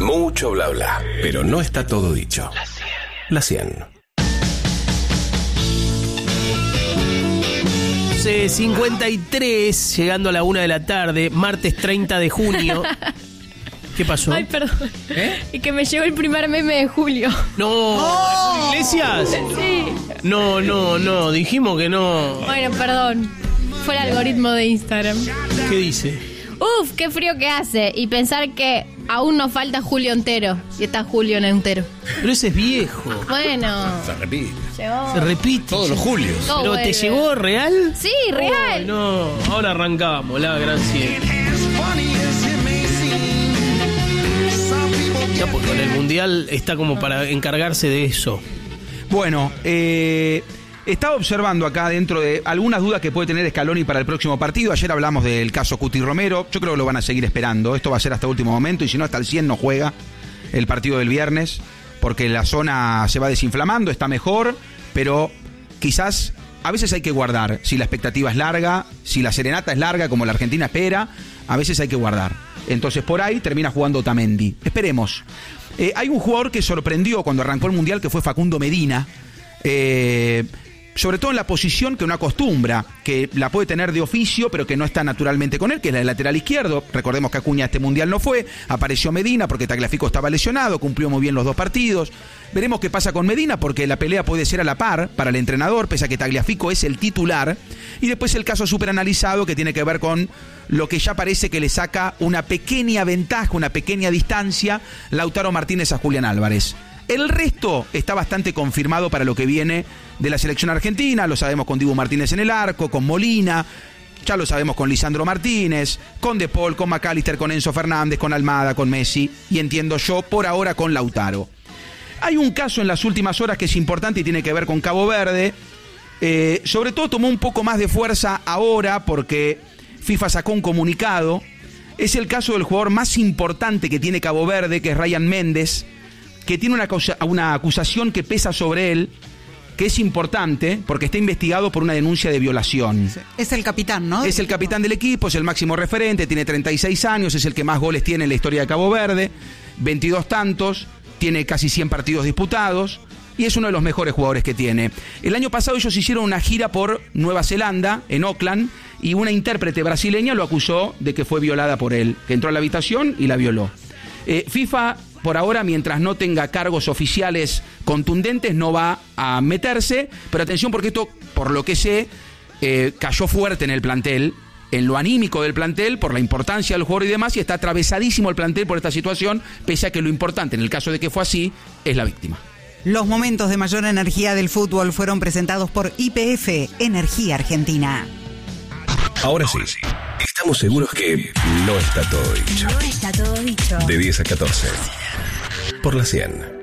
Mucho bla bla, pero no está todo dicho. La 100. 53, llegando a la 1 de la tarde, martes 30 de junio. ¿Qué pasó? Ay, perdón. Y que me llegó el primer meme de Julio. No, ¿Iglesias? Sí. No, dijimos que no. Bueno, perdón. Fue el algoritmo de Instagram. ¿Qué dice? Uf, qué frío que hace. Y pensar que aún nos falta Julio entero. Y está Julio en entero. Pero ese es viejo. Bueno. Se repite. Llegó. Se repite. Todos los Julios. Todo ¿Pero vuelve. te llegó real? Sí, real. Ay, no, ahora arrancamos, la gran 100. Ya, porque con el Mundial está como para encargarse de eso. Bueno, estaba observando acá dentro de algunas dudas que puede tener Scaloni para el próximo partido. Ayer hablamos del caso Cuti Romero. Yo creo que lo van a seguir esperando. Esto va a ser hasta último momento y si no hasta el 100 no juega el partido del viernes porque la zona se va desinflamando, está mejor, pero quizás a veces hay que guardar. Si la expectativa es larga, si la serenata es larga como la Argentina espera, a veces hay que guardar. Entonces por ahí termina jugando Otamendi. Esperemos. Hay un jugador que sorprendió cuando arrancó el Mundial que fue Facundo Medina. Sobre todo en la posición que uno acostumbra, que la puede tener de oficio, pero que no está naturalmente con él, que es la de lateral izquierdo. Recordemos que Acuña este Mundial no fue, apareció Medina porque Tagliafico estaba lesionado, cumplió muy bien los 2 partidos. Veremos qué pasa con Medina, porque la pelea puede ser a la par para el entrenador, pese a que Tagliafico es el titular. Y después el caso súper analizado que tiene que ver con lo que ya parece que le saca una pequeña ventaja, una pequeña distancia, Lautaro Martínez a Julián Álvarez. El resto está bastante confirmado para lo que viene de la selección argentina. Lo sabemos con Dibu Martínez en el arco, con Molina, ya lo sabemos con Lisandro Martínez, con De Paul, con McAllister, con Enzo Fernández, con Almada, con Messi y entiendo yo por ahora con Lautaro. Hay un caso en las últimas horas que es importante y tiene que ver con Cabo Verde. Sobre todo tomó un poco más de fuerza ahora porque FIFA sacó un comunicado. Es el caso del jugador más importante que tiene Cabo Verde, que es Ryan Méndez, que tiene una acusación que pesa sobre él, que es importante porque está investigado por una denuncia de violación. Es el capitán, ¿no? Es el capitán del equipo, es el máximo referente, tiene 36 años, es el que más goles tiene en la historia de Cabo Verde, 22 tantos, tiene casi 100 partidos disputados y es uno de los mejores jugadores que tiene. El año pasado ellos hicieron una gira por Nueva Zelanda, en Auckland, y una intérprete brasileña lo acusó de que fue violada por él, que entró a la habitación y la violó. FIFA, por ahora, mientras no tenga cargos oficiales contundentes, no va a meterse, pero atención porque esto, por lo que sé, cayó fuerte en el plantel, en lo anímico del plantel, por la importancia del jugador y demás, y está atravesadísimo el plantel por esta situación, pese a que lo importante, en el caso de que fue así, es la víctima. Los momentos de mayor energía del fútbol fueron presentados por YPF, Energía Argentina. Ahora sí, estamos seguros que no está todo dicho. No está todo dicho. De 10 a 14. Por la 100.